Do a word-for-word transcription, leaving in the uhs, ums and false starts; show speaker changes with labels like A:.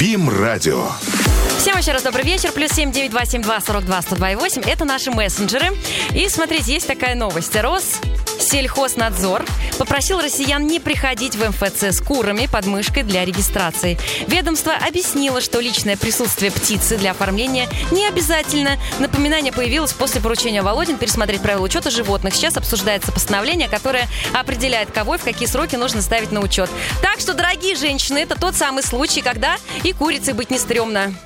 A: БИМ-радио.
B: Всем еще раз добрый вечер. Плюс семь девять два семь два сорок два сто два и восемь. Это наши мессенджеры. И смотрите, есть такая новость. Россельхознадзор попросил россиян не приходить в эм эф цэ с курами под мышкой для регистрации. Ведомство объяснило, что личное присутствие птицы для оформления не обязательно. Напоминание появилось после поручения Володин пересмотреть правила учета животных. Сейчас обсуждается постановление, которое определяет, кого и в какие сроки нужно ставить на учет. Так что, дорогие женщины, это тот самый случай, когда и курицей быть не стрёмно.